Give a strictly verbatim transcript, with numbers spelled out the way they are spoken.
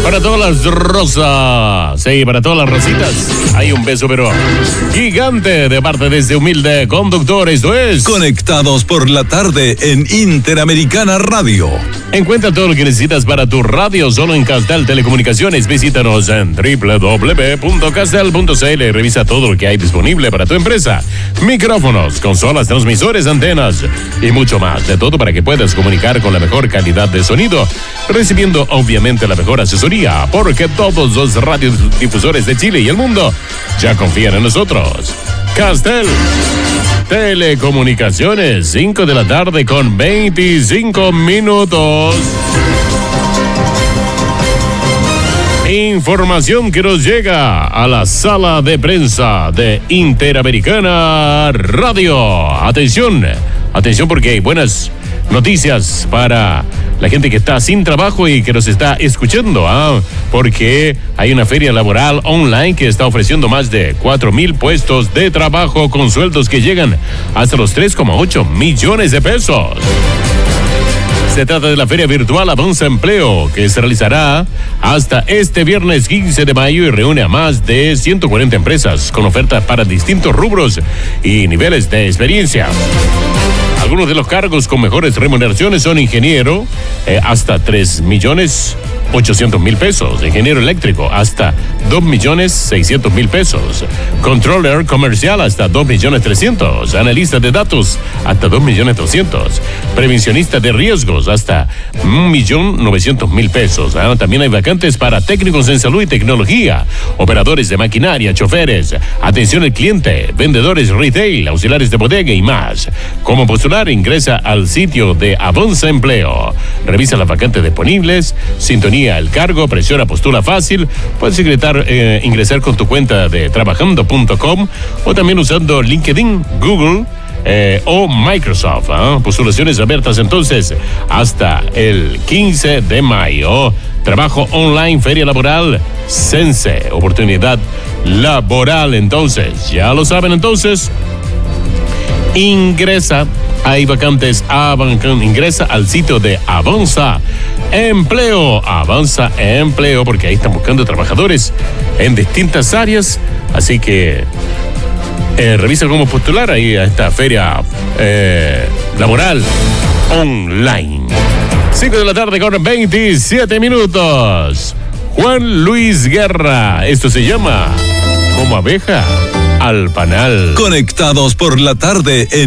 Para todas las rosas, sí, para todas las rositas, hay un beso pero gigante de parte de este humilde conductor. Esto es Conectados por la tarde en Interamericana Radio. Encuentra todo lo que necesitas para tu radio solo en Castel Telecomunicaciones. Visítanos en doble u doble u doble u punto castel punto c l y revisa todo lo que hay disponible para tu empresa. Micrófonos, consolas, transmisores, antenas y mucho más. De todo para que puedas comunicar con la mejor calidad de sonido, recibiendo obviamente la mejor asesoría, porque todos los radiodifusores de Chile y el mundo ya confían en nosotros. Castel Telecomunicaciones, cinco de la tarde con veinticinco minutos. Información que nos llega a la sala de prensa de Interamericana Radio. Atención, atención porque hay buenas noticias para la gente que está sin trabajo y que nos está escuchando, ¿ah? Porque hay una feria laboral online que está ofreciendo más de cuatro mil puestos de trabajo con sueldos que llegan hasta los tres coma ocho millones de pesos. Se trata de la feria virtual Avanza Empleo, que se realizará hasta este viernes quince de mayo y reúne a más de ciento cuarenta empresas con ofertas para distintos rubros y niveles de experiencia. Algunos de los cargos con mejores remuneraciones son ingeniero, eh, hasta tres millones ochocientos mil pesos. Ingeniero eléctrico, hasta dos millones seiscientos mil pesos. Controller comercial, hasta dos millones trescientos. Analista de datos, hasta dos millones doscientos. Prevencionista de riesgos, hasta un millón novecientos mil pesos. Ah, también hay vacantes para técnicos en salud y tecnología, operadores de maquinaria, choferes, atención al cliente, vendedores retail, auxiliares de bodega y más. ¿Cómo postular? Ingresa al sitio de Avanza Empleo. Revisa las vacantes disponibles, sintonía el cargo, presiona postula fácil. Puedes ingresar, eh, ingresar con tu cuenta de trabajando punto com o también usando LinkedIn, Google eh, o Microsoft. ¿eh? Postulaciones abiertas entonces hasta el quince de mayo. Trabajo online, feria laboral, Sense, oportunidad laboral. Entonces, ya lo saben entonces. Ingresa, hay vacantes, ingresa al sitio de Avanza Empleo, Avanza Empleo, porque ahí están buscando trabajadores en distintas áreas, así que eh, revisa cómo postular ahí a esta feria eh, laboral online. cinco de la tarde con veintisiete minutos. Juan Luis Guerra, esto se llama Como abeja al panal. Conectados por la tarde en